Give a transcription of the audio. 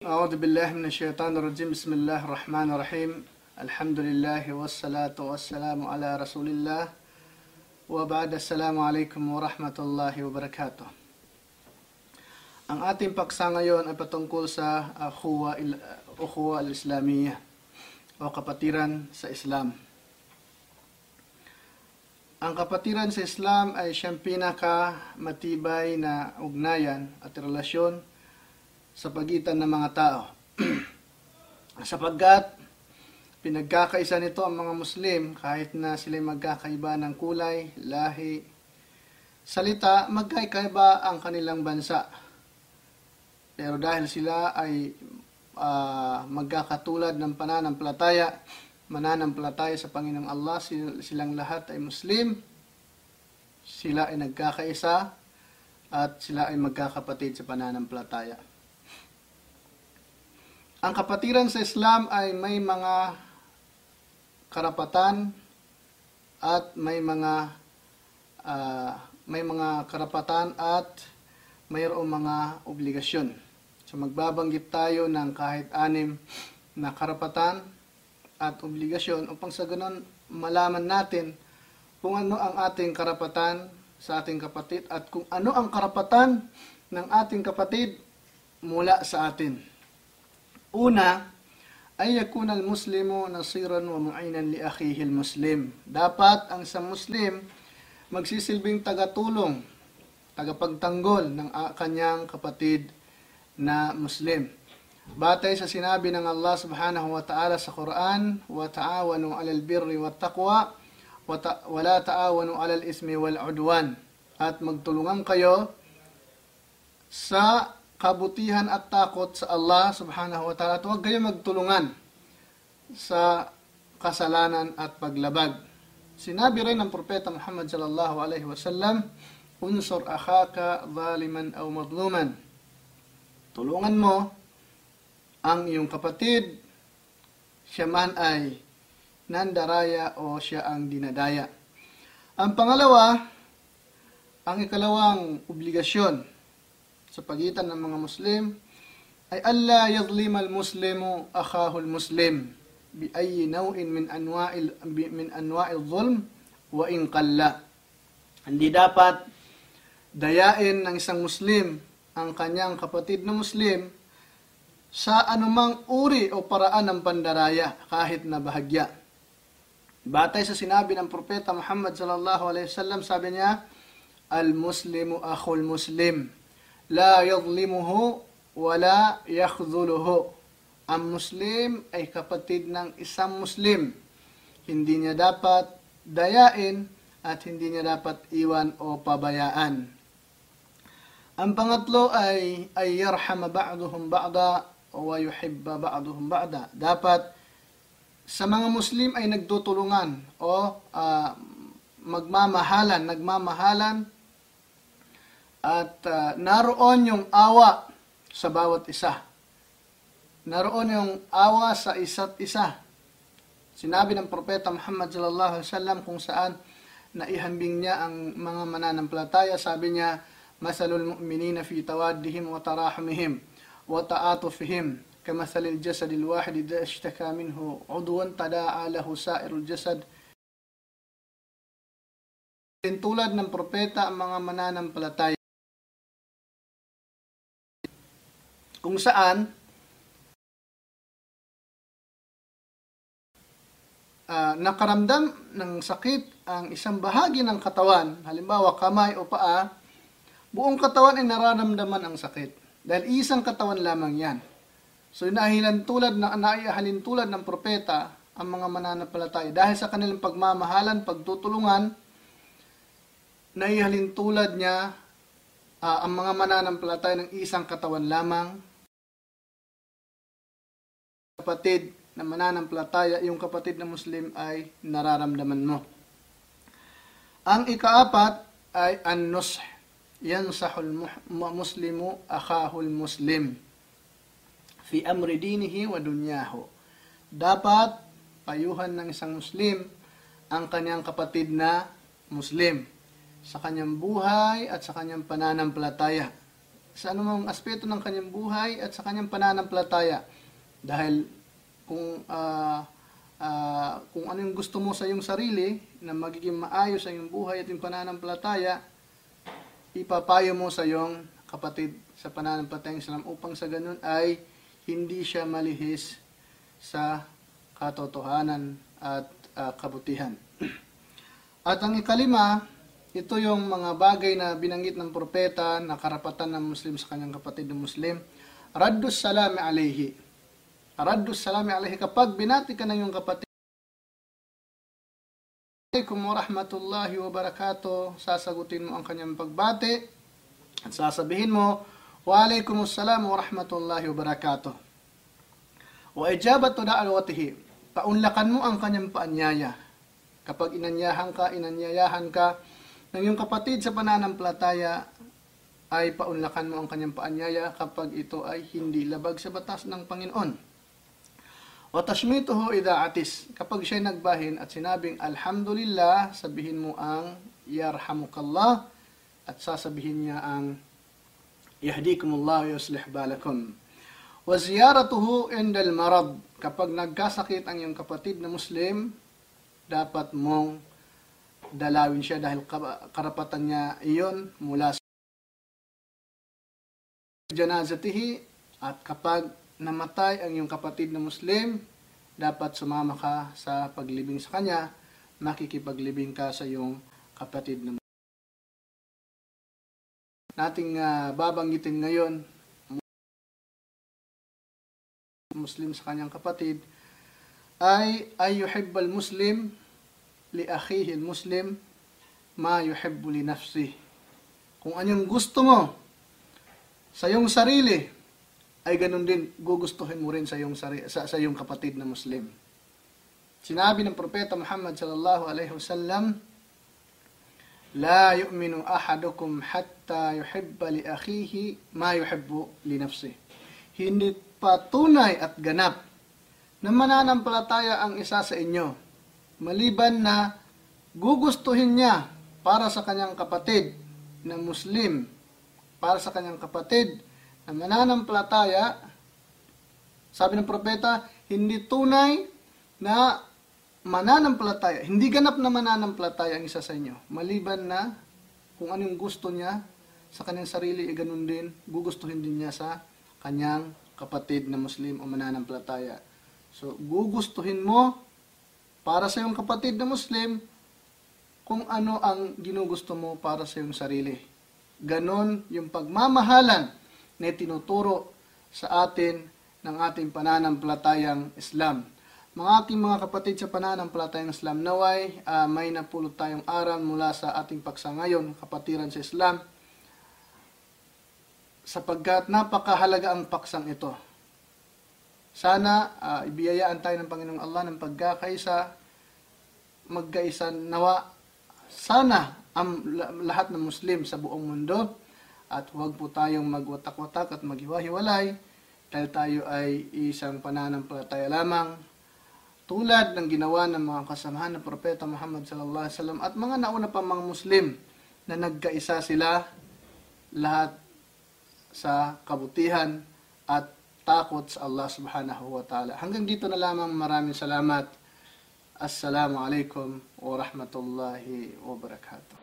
أعوذ بالله من الشيطان الرجيم. بسم الله الرحمن الرحيم. الحمد لله والصلاة والسلام على رسول الله وبعد. السلام عليكم ورحمة الله وبركاته. Ang ating paksa ngayon ay patungkol sa ukhuwa al-Islamiyya o kapatiran sa Islam. Ang kapatiran sa Islam ay siyang pinakamatibay na ugnayan at relasyon sa pagitan ng mga tao. Sapagkat pinagkakaisa nito ang mga Muslim kahit na sila magkakaiba ng kulay, lahi, salita, magkakaiba ang kanilang bansa. Pero dahil sila ay magkakatulad ng mananampalataya sa Panginoong Allah, silang lahat ay Muslim, sila ay nagkakaisa at sila ay magkakapatid sa pananampalataya. Ang kapatiran sa Islam ay may mga karapatan at may mga karapatan at mayroong mga obligasyon. So magbabanggit tayo ng kahit 6 na karapatan at obligasyon upang sa ganun malaman natin kung ano ang ating karapatan sa ating kapatid at kung ano ang karapatan ng ating kapatid mula sa atin. Una, ay yakun al-muslimu nasiran wa mu'inan li akhihi al-muslim. Dapat ang isang Muslim magsisilbing tagatulong, tagapagtanggol ng kanyang kapatid na Muslim. Batay sa sinabi ng Allah subhanahu wa ta'ala sa Quran, wa ta'awanu 'alal birri wat taqwa wa la ta'awanu 'alal ismi wal 'udwan. At magtulungan kayo sa kabutihan at takot sa Allah subhanahu wa ta'ala at huwag kayo magtulungan sa kasalanan at paglabag. Sinabi rin ng Propeta Muhammad sallallahu alaihi wasallam, unsur akhaka zaliman aw madluman. Tulungan mo ang iyong kapatid, siya man ay nandaraya o siya ang dinadaya. Ang pangalawa, ang ikalawang obligasyon sa pagitan ng mga Muslim ay alla yadhlima al-muslimu akhahu al-muslim bi ayyi naw'in min anwa'il dhulm wa in qalla. Hindi dapat dayain ng isang Muslim ang kanyang kapatid na Muslim sa anumang uri o paraan ng pandaraya kahit na bahagya. Batay sa sinabi ng Propeta Muhammad sallallahu alaihi wasallam, sabi niya, al-muslimu akhul muslim la yadhlimuhu wa la yakhdhuluhu. Ang Muslim ay kapatid ng isang Muslim. Hindi niya dapat dayain at hindi niya dapat iwan o pabayaan. Ang pangatlo ay yarhama ba'duhum ba'da wa yuhibba ba'duhum ba'da. Dapat sa mga Muslim ay nagtutulungan o nagmamahalan at naroon yung awa sa bawat isa. Naroon yung awa sa isa't isa. Sinabi ng Propeta Muhammad sallallahu alaihi wasallam kung saan naihambing niya ang mga mananampalataya, sabi niya, masalul mu'minina fi tawaddihim wa tarahumihim wa ta'atufihim kamathalil jasadil wahid idha ishtaka minhu 'udwan tada'a lahu sa'irul jasad. Tulad ng propeta ang mga mananampalataya kung saan nakaramdam ng sakit ang isang bahagi ng katawan, halimbawa kamay o paa, buong katawan ay nararamdaman ang sakit dahil isang katawan lamang yan. So naihalin tulad ng propeta ang mga mananampalataya dahil sa kanilang pagmamahalan, pagtutulungan, naihalin tulad niya ang mga mananampalataya ng isang katawan lamang. Kapatid na mananampalataya, yung kapatid na Muslim ay nararamdaman mo. Ang ikaapat ay an-nush. Yansahul muslimu akhahul muslim fi amri dinihi wa dunyahu. Dapat payuhan ng isang Muslim ang kanyang kapatid na Muslim sa kanyang buhay at sa kanyang pananampalataya. sa anumang aspeto ng kanyang buhay at sa kanyang pananampalataya. Dahil kung ano yung gusto mo sa iyong sarili na magiging maayos sa iyong buhay at iyong pananampalataya, ipapayo mo sa iyong kapatid sa pananampalatayang Islam upang sa ganun ay hindi siya malihis sa katotohanan at kabutihan. At ang ikalima, ito yung mga bagay na binanggit ng propeta na karapatan ng Muslim sa kanyang kapatid na Muslim. Raddus salami alayhi. Raddus salami alayhi. Kapag binati ka ng iyong kapatid, Assalamualaikum warahmatullahi wabarakatuh, sasagutin mo ang kanyang pagbati at sasabihin mo, Waalaikumsalam warahmatullahi wabarakatuh. Wa ijabatu da'awatihi. Paunlakan mo ang kanyang paanyaya. Kapag inanyayahan ka ng iyong kapatid sa pananampalataya, ay paunlakan mo ang kanyang paanyaya kapag ito ay hindi labag sa batas ng Panginoon. Wa tashmituhu idha atis. Kapag siya nagbahin at sinabing alhamdulillah, sabihin mo ang yarhamukallah at sasabihin niya ang yahdikumullah wa yuslih balakum. Wa ziyaratuhu indal marad. Kapag nagkasakit ang iyong kapatid na Muslim, dapat mong dalawin siya dahil karapatan niya iyon mula sa janazatihi. At kapag namatay ang iyong kapatid na Muslim, dapat sumama ka sa paglibing sa kanya, makikipaglibing ka sa iyong kapatid na Muslim. Nating babanggitin ngayon Muslim sa kanyang kapatid ay yuhibbal Muslim li akhihi Muslim ma yuhibbu li nafsihi. Kung anong gusto mo sa iyong sarili, ay ganun din gugustuhin mo rin sa iyong kapatid na Muslim. Sinabi ng propeta Muhammad sallallahu alaihi wasallam, La yu'minu ahadukum hatta yuhibba li akhihi ma yuhibbu li nafsihi. Hindi pa tunay at ganap na mananampalataya ang isa sa inyo, maliban na gugustuhin niya para sa kanyang kapatid na Muslim, para sa kanyang kapatid na mananampalataya. Sabi ng propeta, hindi tunay na mananampalataya, hindi ganap na mananampalataya ang isa sa inyo, maliban na kung anong gusto niya sa kanyang sarili, ganun din, gugustuhin din niya sa kanyang kapatid na Muslim o mananampalataya. So, gugustuhin mo para sa iyong kapatid na Muslim kung ano ang ginugusto mo para sa iyong sarili. Ganon yung pagmamahalan na tinuturo sa atin ng ating pananampalatayang Islam. Mga aking mga kapatid sa pananampalatayang Islam, naway may napulot tayong aral mula sa ating paksa ngayon, kapatiran sa Islam, sapagkat napakahalaga ang paksang ito. Sana ibiyayaan tayo ng Panginoong Allah ng pagkakaisa, magkaisa nawa. Sana ang lahat ng Muslim sa buong mundo, at huwag po tayong magwatak-watak at maghiwa-hiwalay dahil tayo ay isang pananampalataya lamang, tulad ng ginawa ng mga kasamahan ng Propeta Muhammad sallallahu alaihi wasallam at mga nauna pa mga Muslim na nagkaisa sila lahat sa kabutihan at takot sa Allah subhanahu wa ta'ala. Hanggang dito na lamang, maraming salamat. Assalamu alaikum wa rahmatullahi wa barakatuh.